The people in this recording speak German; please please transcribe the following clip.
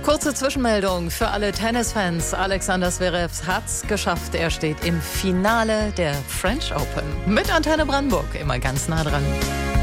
Kurze Zwischenmeldung für alle Tennisfans. Alexander Zverev hat's geschafft. Er steht im Finale der French Open. Mit Antenne Brandenburg immer ganz nah dran.